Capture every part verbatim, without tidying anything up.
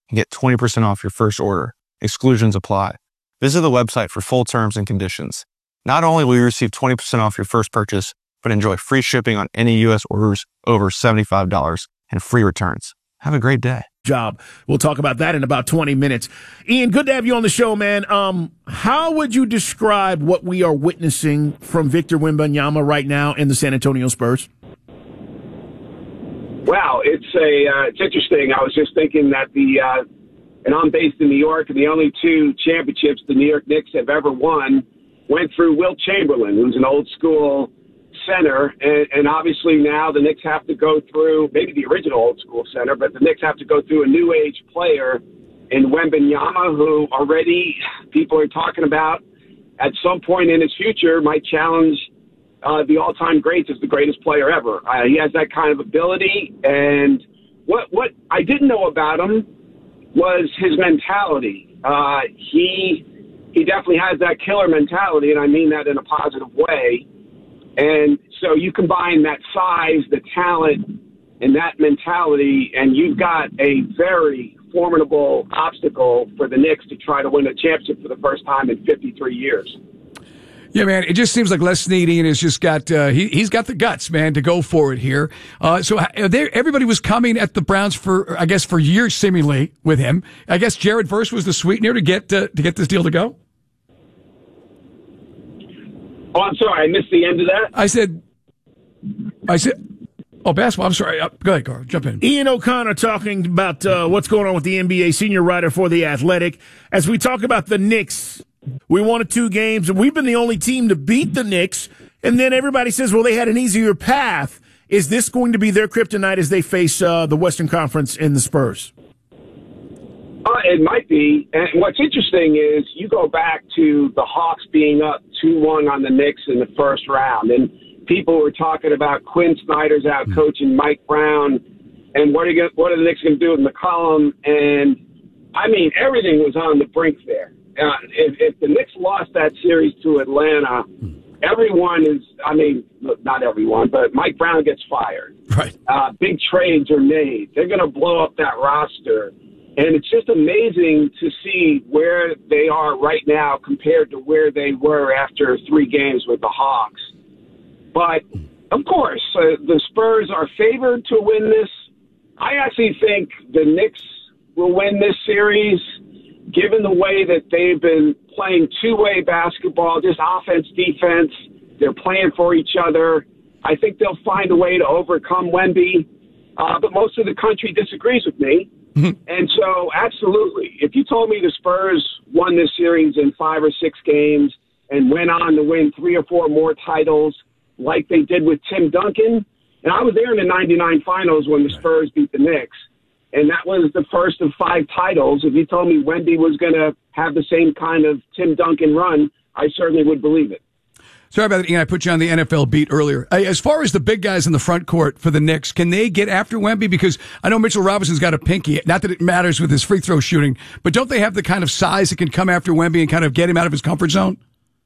and get twenty percent off your first order. Exclusions apply. Visit the website for full terms and conditions. Not only will you receive twenty percent off your first purchase, but enjoy free shipping on any U S orders over seventy-five dollars and free returns. Have a great day. Job. We'll talk about that in about twenty minutes. Ian, good to have you on the show, man. Um, how would you describe what we are witnessing from Victor Wembanyama right now in the San Antonio Spurs? Wow, it's a uh, it's interesting. I was just thinking that the uh, and I'm based in New York, and the only two championships the New York Knicks have ever won went through Wilt Chamberlain, who's an old school center, and, and obviously now the Knicks have to go through maybe the original old school center, but the Knicks have to go through a new age player in Wembanyama, who already people are talking about at some point in his future might challenge uh, the all-time greats as the greatest player ever. Uh, he has that kind of ability, and what what I didn't know about him was his mentality. Uh, he he definitely has that killer mentality, and I mean that in a positive way. And so you combine that size, the talent, and that mentality, and you've got a very formidable obstacle for the Knicks to try to win a championship for the first time in fifty-three years. Yeah, man, it just seems like Les Snead has just got, uh, he, he's got the guts, man, to go for it here. Uh, so uh, there, everybody was coming at the Browns for, I guess, for years, seemingly, with him. I guess Jared Verse was the sweetener to get, uh, to get this deal to go. Oh, I'm sorry, I missed the end of that. I said, I said, oh, basketball, I'm sorry. Uh, go ahead, Carl, jump in. Ian O'Connor talking about uh, what's going on with the N B A, senior writer for The Athletic. As we talk about the Knicks, we won two games, and we've been the only team to beat the Knicks, and then everybody says, well, they had an easier path. Is this going to be their kryptonite as they face uh, the Western Conference and the Spurs? Uh, it might be. And what's interesting is you go back to the Hawks being up two one on the Knicks in the first round, and people were talking about Quinn Snyder's out coaching Mike Brown, and what are, you gonna, what are the Knicks going to do with McCollum? And, I mean, everything was on the brink there. Uh, if, if the Knicks lost that series to Atlanta, everyone is, I mean, not everyone, but Mike Brown gets fired. Right. Uh, big trades are made. They're going to blow up that roster. And it's just amazing to see where they are right now compared to where they were after three games with the Hawks. But, of course, uh, the Spurs are favored to win this. I actually think the Knicks will win this series, given the way that they've been playing two-way basketball, just offense, defense. They're playing for each other. I think they'll find a way to overcome Wemby. Uh, but most of the country disagrees with me. And so, absolutely, if you told me the Spurs won this series in five or six games and went on to win three or four more titles like they did with Tim Duncan, and I was there in the ninety-nine finals when the Spurs beat the Knicks, and that was the first of five titles. If you told me Wemby was going to have the same kind of Tim Duncan run, I certainly would believe it. Sorry about that, Ian. I put you on the N F L beat earlier. As far as the big guys in the front court for the Knicks, can they get after Wemby? Because I know Mitchell Robinson's got a pinky. Not that it matters with his free throw shooting, but don't they have the kind of size that can come after Wemby and kind of get him out of his comfort zone?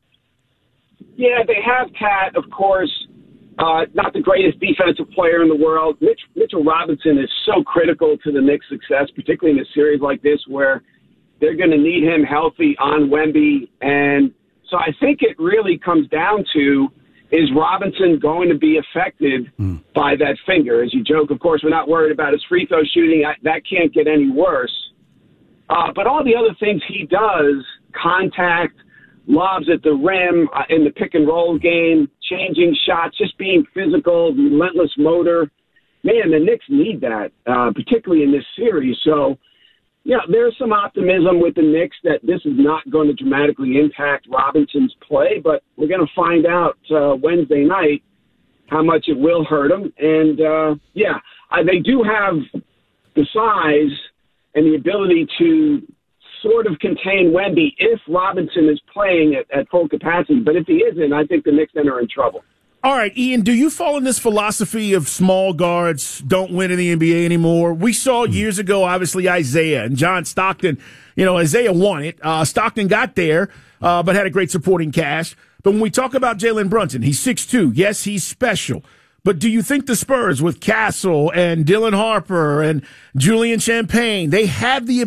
Yeah, they have Cat, of course. Uh, not the greatest defensive player in the world. Mitch, Mitchell Robinson is so critical to the Knicks' success, particularly in a series like this where they're going to need him healthy on Wemby. And so I think it really comes down to, is Robinson going to be affected mm. by that finger? As you joke, of course, we're not worried about his free throw shooting. I, that can't get any worse. Uh, but all the other things he does, contact, lobs at the rim, uh, in the pick-and-roll game, changing shots, just being physical, relentless motor. Man, the Knicks need that, uh, particularly in this series. So, yeah, there's some optimism with the Knicks that this is not going to dramatically impact Robinson's play, but we're going to find out uh, Wednesday night how much it will hurt him. And, uh, yeah, uh, they do have the size and the ability to sort of contain Wemby if Robinson is playing at, at full capacity. But if he isn't, I think the Knicks then are in trouble. All right, Ian, do you fall in this philosophy of small guards don't win in the N B A anymore? We saw years ago, obviously, Isaiah and John Stockton. You know, Isaiah won it. Uh, Stockton got there, uh, but had a great supporting cast. But when we talk about Jalen Brunson, he's six two. Yes, he's special. But do you think the Spurs with Castle and Dylan Harper and Julian Champagne, they have the